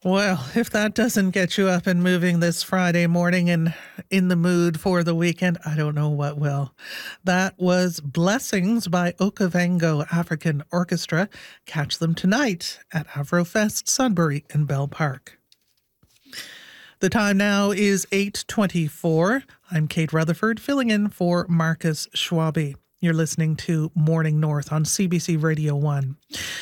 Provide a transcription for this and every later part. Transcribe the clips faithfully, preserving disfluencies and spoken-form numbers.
Well, if that doesn't get you up and moving this Friday morning and in the mood for the weekend, I don't know what will. That was Blessings by Okavango African Orchestra. Catch them tonight at Avrofest Sudbury in Bell Park. The time now is eight twenty-four. I'm Kate Rutherford, filling in for Marcus Schwabe. You're listening to Morning North on C B C Radio one.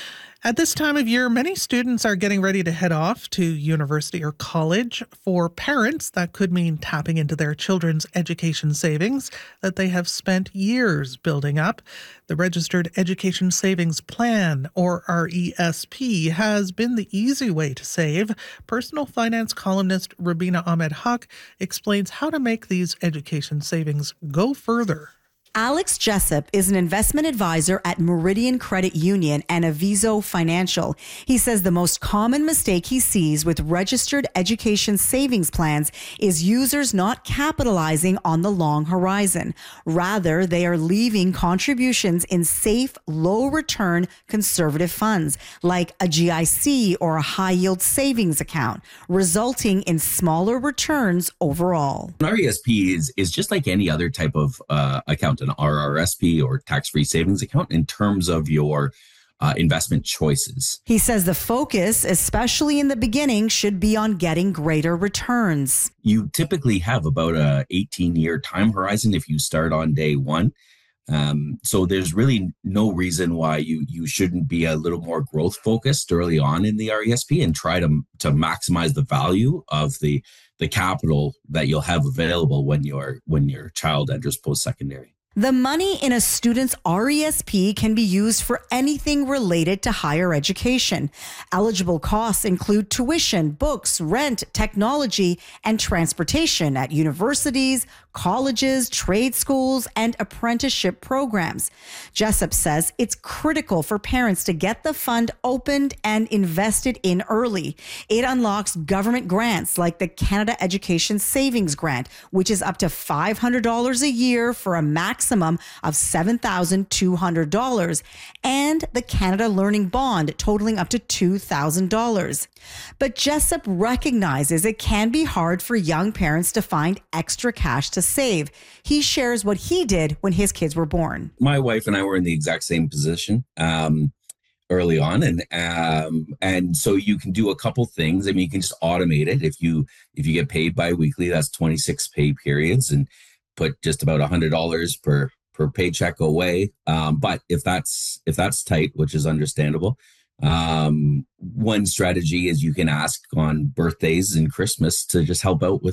At this time of year, many students are getting ready to head off to university or college. For parents, that could mean tapping into their children's education savings that they have spent years building up. The Registered Education Savings Plan, or R E S P, has been the easy way to save. Personal finance columnist Rubina Ahmed Haq explains how to make these education savings go further. Alex Jessup is an investment advisor at Meridian Credit Union and Aviso Financial. He says the most common mistake he sees with registered education savings plans is users not capitalizing on the long horizon. Rather, they are leaving contributions in safe, low-return conservative funds like a G I C or a high-yield savings account, resulting in smaller returns overall. An R E S P is, is just like any other type of uh, account, an R R S P or tax-free savings account, in terms of your uh, investment choices. He says the focus, especially in the beginning, should be on getting greater returns. You typically have about a eighteen-year time horizon if you start on day one. Um, so there's really no reason why you you shouldn't be a little more growth focused early on in the R E S P and try to to maximize the value of the the capital that you'll have available when your when your child enters post-secondary. The money in a student's R E S P can be used for anything related to higher education. Eligible costs include tuition, books, rent, technology, and transportation at universities, colleges, trade schools, and apprenticeship programs. Jessup says it's critical for parents to get the fund opened and invested in early. It unlocks government grants like the Canada Education Savings Grant, which is up to five hundred dollars a year for a maximum of seven thousand two hundred dollars, and the Canada Learning Bond totaling up to two thousand dollars. But Jessup recognizes it can be hard for young parents to find extra cash to save. He shares what he did when his kids were born. My wife and I were in the exact same position um, early on. And um, and so you can do a couple things. I mean, you can just automate it. If you if you get paid biweekly, that's twenty-six pay periods, and put just about one hundred dollars per per paycheck away. Um, but if that's if that's tight, which is understandable, um, one strategy is you can ask on birthdays and Christmas to just help out with